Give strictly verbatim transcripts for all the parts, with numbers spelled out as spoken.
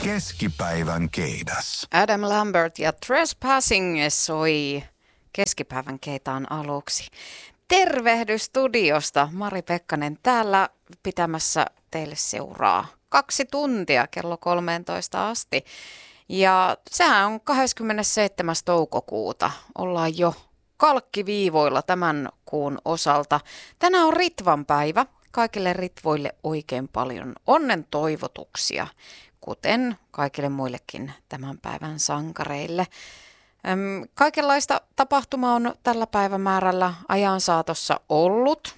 Keskipäivän keidas. Adam Lambert ja Trespassing soi keskipäivän keitaan aluksi. Tervehdys studiosta. Mari Pekkanen täällä pitämässä teille seuraa kaksi tuntia kello kolmeentoista asti. Ja sehän on kahdeskymmenesseitsemäs toukokuuta. Ollaan jo kalkkiviivoilla tämän kuun osalta. Tänään on Ritvan päivä. Kaikille ritvoille oikein paljon onnen toivotuksia, kuten kaikille muillekin tämän päivän sankareille. Kaikenlaista tapahtumaa on tällä päivämäärällä ajan saatossa ollut.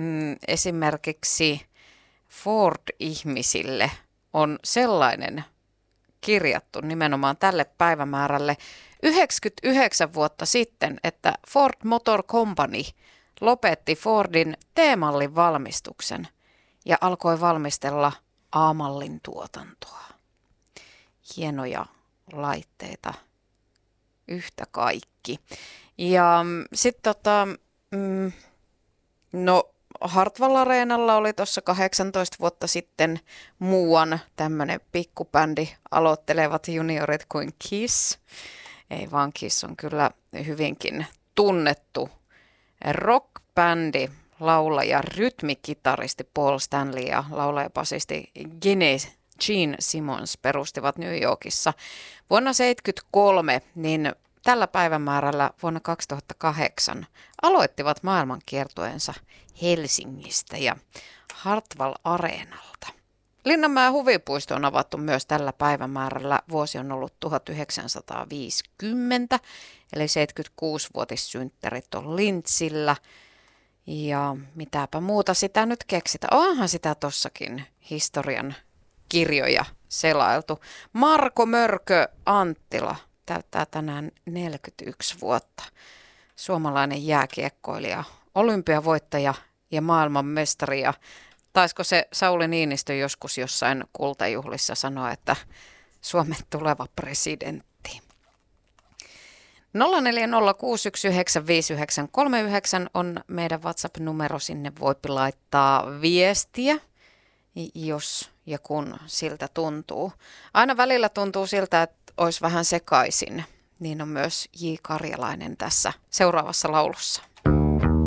Esimerkiksi Ford-ihmisille on sellainen kirjattu nimenomaan tälle päivämäärälle yhdeksänkymmentäyhdeksän vuotta sitten, että Ford Motor Company lopetti Fordin T-mallin valmistuksen ja alkoi valmistella A-mallin tuotantoa. Hienoja laitteita yhtä kaikki. Ja sitten tota, mm, no Hartwall Areenalla oli tuossa kahdeksantoista vuotta sitten muuan tämmöinen pikkubändi aloittelevat juniorit kuin Kiss. Ei vaan Kiss on kyllä hyvinkin tunnettu rockbändi, laulaja, rytmikitaristi Paul Stanley ja laulaja-basisti Gene Gene Simmons perustivat New Yorkissa vuonna seitsemänkymmentäkolme, niin tällä päivämäärällä vuonna kaksituhattakahdeksan aloittivat maailmankiertueensa Helsingistä ja Hartwall Areenalta. Linnanmäen huvipuisto on avattu myös tällä päivämäärällä. Vuosi on ollut tuhatyhdeksänsataaviisikymmentä, eli seitsemänkymmentäkuusi-vuotissynttärit on Lintsillä. Ja mitäpä muuta sitä nyt keksitä. Onhan sitä tossakin historian kirjoja selailtu. Marko Mörkö Anttila täyttää tänään neljäkymmentäyksi vuotta. Suomalainen jääkiekkoilija, olympiavoittaja ja maailmanmestari. Ja taisiko se Sauli Niinistö joskus jossain kultajuhlissa sanoa, että Suomen tuleva presidentti. nolla neljä nolla kuusi yksi yhdeksän viisi yhdeksän kolme yhdeksän on meidän WhatsApp-numero. Sinne voi laittaa viestiä, jos ja kun siltä tuntuu. Aina välillä tuntuu siltä, että olisi vähän sekaisin. Niin on myös J. Karjalainen tässä seuraavassa laulussa.